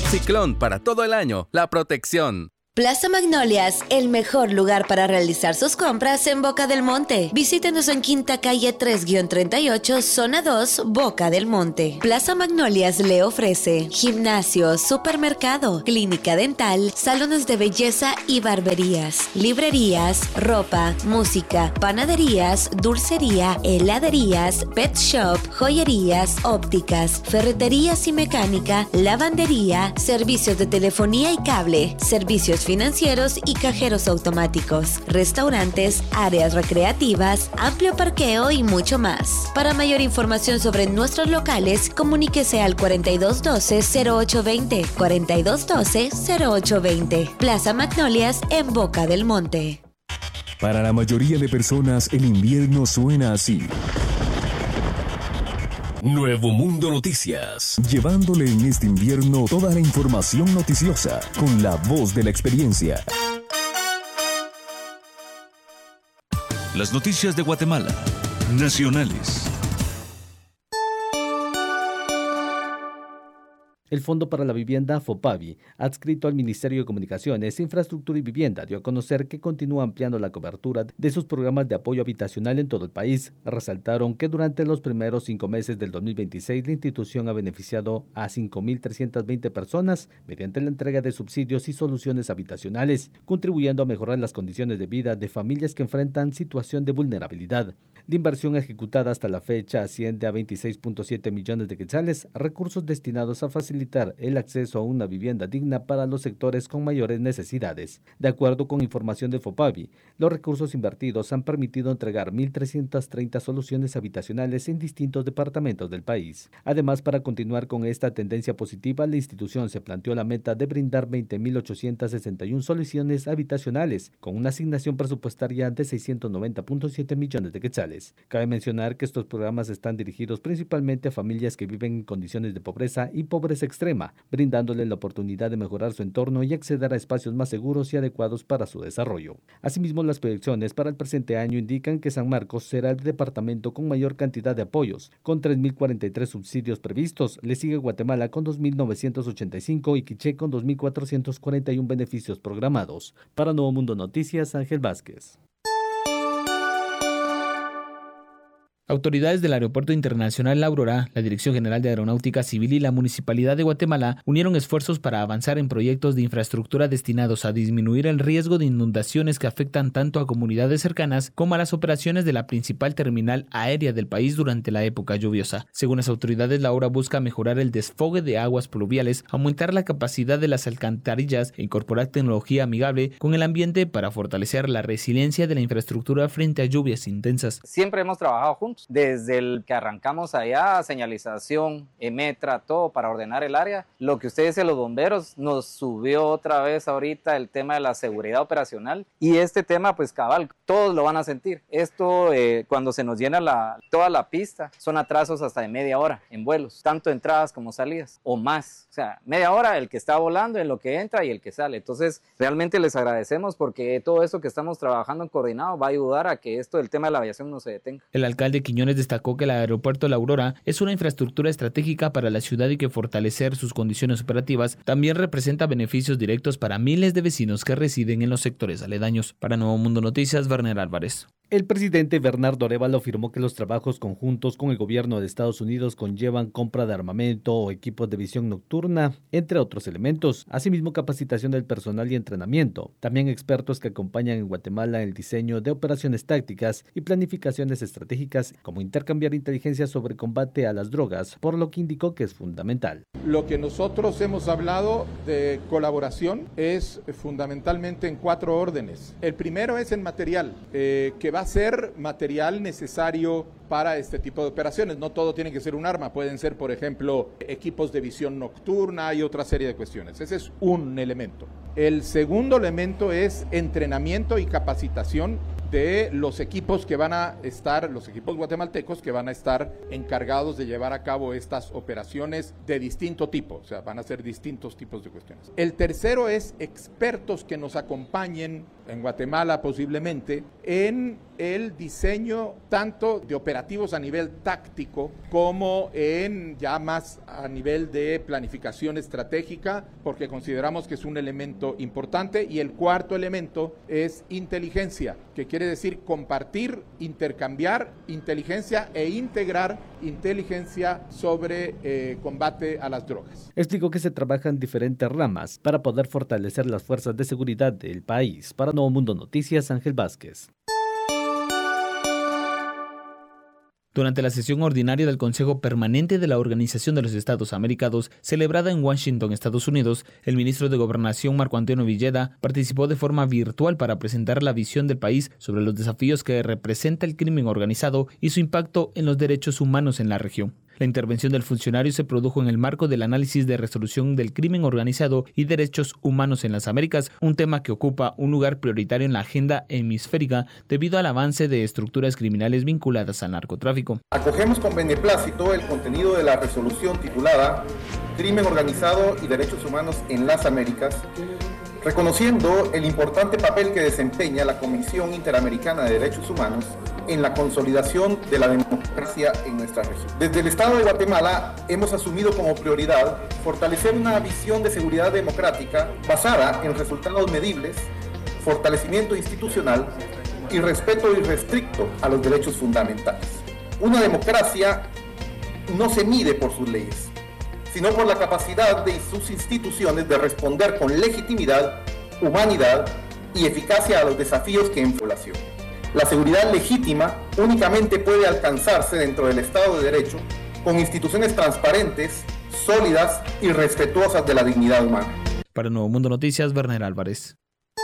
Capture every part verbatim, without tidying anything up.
Ciclón, para todo el año, la protección. Plaza Magnolias, el mejor lugar para realizar sus compras en Boca del Monte. Visítenos en Quinta Calle tres treinta y ocho, Zona dos, Boca del Monte. Plaza Magnolias le ofrece gimnasio, supermercado, clínica dental, salones de belleza y barberías, librerías, ropa, música, panaderías, dulcería, heladerías, pet shop, joyerías, ópticas, ferreterías y mecánica, lavandería, servicios de telefonía y cable, servicios financieros y cajeros automáticos, restaurantes, áreas recreativas, amplio parqueo y mucho más. Para mayor información sobre nuestros locales, comuníquese al cuarenta y dos doce, cero ocho veinte, cuarenta y dos doce, cero ocho veinte. Plaza Magnolias en Boca del Monte. Para la mayoría de personas, el invierno suena así. Nuevo Mundo Noticias, llevándole en este invierno toda la información noticiosa con la voz de la experiencia. Las noticias de Guatemala, nacionales. El Fondo para la Vivienda, FOPAVI, adscrito al Ministerio de Comunicaciones, Infraestructura y Vivienda, dio a conocer que continúa ampliando la cobertura de sus programas de apoyo habitacional en todo el país. Resaltaron que durante los primeros cinco meses del dos mil veintiséis, la institución ha beneficiado a cinco mil trescientas veinte personas mediante la entrega de subsidios y soluciones habitacionales, contribuyendo a mejorar las condiciones de vida de familias que enfrentan situación de vulnerabilidad. La inversión ejecutada hasta la fecha asciende a veintiséis punto siete millones de quetzales, recursos destinados a facilitar el acceso a una vivienda digna para los sectores con mayores necesidades. De acuerdo con información de FOPAVI, los recursos invertidos han permitido entregar mil trescientas treinta soluciones habitacionales en distintos departamentos del país. Además, para continuar con esta tendencia positiva, la institución se planteó la meta de brindar veinte mil ochocientas sesenta y una soluciones habitacionales, con una asignación presupuestaria de seiscientos noventa punto siete millones de quetzales. Cabe mencionar que estos programas están dirigidos principalmente a familias que viven en condiciones de pobreza y pobreza extrema, brindándoles la oportunidad de mejorar su entorno y acceder a espacios más seguros y adecuados para su desarrollo. Asimismo, las proyecciones para el presente año indican que San Marcos será el departamento con mayor cantidad de apoyos, con tres mil cuarenta y tres subsidios previstos. Le sigue Guatemala con dos mil novecientos ochenta y cinco y Quiché con dos mil cuatrocientos cuarenta y uno beneficios programados. Para Nuevo Mundo Noticias, Ángel Vázquez. Autoridades del Aeropuerto Internacional La Aurora, la Dirección General de Aeronáutica Civil y la Municipalidad de Guatemala unieron esfuerzos para avanzar en proyectos de infraestructura destinados a disminuir el riesgo de inundaciones que afectan tanto a comunidades cercanas como a las operaciones de la principal terminal aérea del país durante la época lluviosa. Según las autoridades, la obra busca mejorar el desfogue de aguas pluviales, aumentar la capacidad de las alcantarillas e incorporar tecnología amigable con el ambiente para fortalecer la resiliencia de la infraestructura frente a lluvias intensas. Siempre hemos trabajado juntos. Desde el que arrancamos allá, señalización, Emetra, todo para ordenar el área. Lo que usted dice, los bomberos, nos subió otra vez ahorita el tema de la seguridad operacional. Y este tema, pues cabal, todos lo van a sentir. Esto, eh, cuando se nos llena la, toda la pista, son atrasos hasta de media hora en vuelos, tanto entradas como salidas, o más. O sea, media hora el que está volando, en lo que entra y el que sale. Entonces, realmente les agradecemos porque todo eso que estamos trabajando en coordinado va a ayudar a que esto del tema de la aviación no se detenga. El alcalde Quiñones destacó que el aeropuerto La Aurora es una infraestructura estratégica para la ciudad y que fortalecer sus condiciones operativas también representa beneficios directos para miles de vecinos que residen en los sectores aledaños. Para Nuevo Mundo Noticias, Werner Álvarez. El presidente Bernardo Arévalo afirmó que los trabajos conjuntos con el gobierno de Estados Unidos conllevan compra de armamento o equipos de visión nocturna, entre otros elementos. Asimismo, capacitación del personal y entrenamiento. También expertos que acompañan en Guatemala en el diseño de operaciones tácticas y planificaciones estratégicas, como intercambiar inteligencia sobre combate a las drogas, por lo que indicó que es fundamental. Lo que nosotros hemos hablado de colaboración es fundamentalmente en cuatro órdenes. El primero es en material, eh, que va va a ser material necesario para este tipo de operaciones. No todo tiene que ser un arma, pueden ser, por ejemplo, equipos de visión nocturna y otra serie de cuestiones. Ese es un elemento. El segundo elemento es entrenamiento y capacitación de los equipos que van a estar, los equipos guatemaltecos que van a estar encargados de llevar a cabo estas operaciones de distinto tipo, o sea, van a ser distintos tipos de cuestiones. El tercero es expertos que nos acompañen en Guatemala posiblemente en el diseño tanto de operativos a nivel táctico como en ya más a nivel de planificación estratégica, porque consideramos que es un elemento importante. Y el cuarto elemento es inteligencia, que quiere decir compartir, intercambiar inteligencia e integrar inteligencia sobre eh, combate a las drogas. Explicó que se trabaja en diferentes ramas para poder fortalecer las fuerzas de seguridad del país. Para Nuevo Mundo Noticias, Ángel Vázquez. Durante la sesión ordinaria del Consejo Permanente de la Organización de los Estados Americanos, celebrada en Washington, Estados Unidos, el ministro de Gobernación, Marco Antonio Villeda, participó de forma virtual para presentar la visión del país sobre los desafíos que representa el crimen organizado y su impacto en los derechos humanos en la región. La intervención del funcionario se produjo en el marco del análisis de resolución del crimen organizado y derechos humanos en las Américas, un tema que ocupa un lugar prioritario en la agenda hemisférica debido al avance de estructuras criminales vinculadas al narcotráfico. Acogemos con beneplácito el contenido de la resolución titulada Crimen organizado y derechos humanos en las Américas, reconociendo el importante papel que desempeña la Comisión Interamericana de Derechos Humanos en la consolidación de la democracia en nuestra región. Desde el Estado de Guatemala hemos asumido como prioridad fortalecer una visión de seguridad democrática basada en resultados medibles, fortalecimiento institucional y respeto irrestricto a los derechos fundamentales. Una democracia no se mide por sus leyes, sino por la capacidad de sus instituciones de responder con legitimidad, humanidad y eficacia a los desafíos que enfrenta la población. La seguridad legítima únicamente puede alcanzarse dentro del Estado de Derecho con instituciones transparentes, sólidas y respetuosas de la dignidad humana. Para Nuevo Mundo Noticias, Werner Álvarez.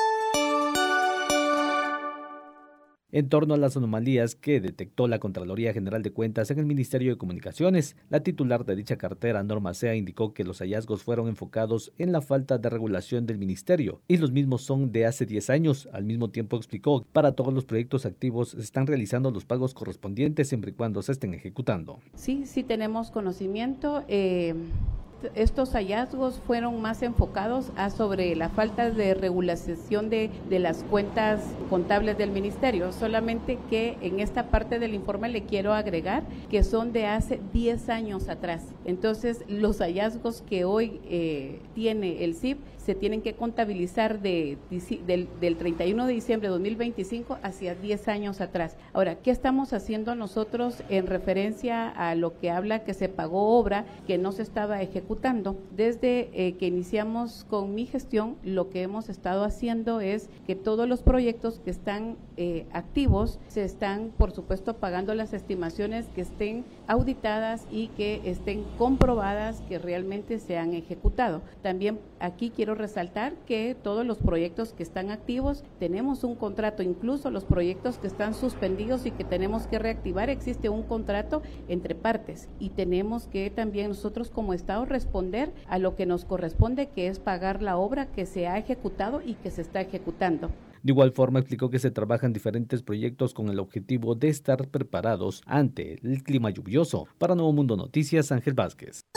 En torno a las anomalías que detectó la Contraloría General de Cuentas en el Ministerio de Comunicaciones, la titular de dicha cartera, Norma Sea, indicó que los hallazgos fueron enfocados en la falta de regulación del ministerio y los mismos son de hace diez años. Al mismo tiempo explicó, para todos los proyectos activos se están realizando los pagos correspondientes siempre y cuando se estén ejecutando. Sí, sí tenemos conocimiento. Eh... Estos hallazgos fueron más enfocados a sobre la falta de regulación de, de las cuentas contables del ministerio, solamente que en esta parte del informe le quiero agregar que son de hace diez años atrás. Entonces, los hallazgos que hoy eh, tiene el S I P se tienen que contabilizar de, del, del treinta y uno de diciembre de dos mil veinticinco hacia diez años atrás. Ahora, ¿qué estamos haciendo nosotros en referencia a lo que habla que se pagó obra que no se estaba ejecutando? Desde eh, que iniciamos con mi gestión, lo que hemos estado haciendo es que todos los proyectos que están eh, activos se están, por supuesto, pagando las estimaciones que estén auditadas y que estén comprobadas que realmente se han ejecutado. También aquí quiero resaltar que todos los proyectos que están activos tenemos un contrato, incluso los proyectos que están suspendidos y que tenemos que reactivar, existe un contrato entre partes y tenemos que también nosotros como Estado responder a lo que nos corresponde, que es pagar la obra que se ha ejecutado y que se está ejecutando. De igual forma explicó que se trabajan diferentes proyectos con el objetivo de estar preparados ante el clima lluvioso. Para Nuevo Mundo Noticias, Ángel Vázquez.